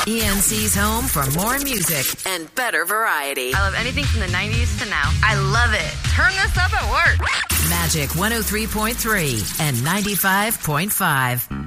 ENC's home for more music and better variety. I love anything from the 90s to now. I love it. Turn this up at work. Magic 103.3 and 95.5.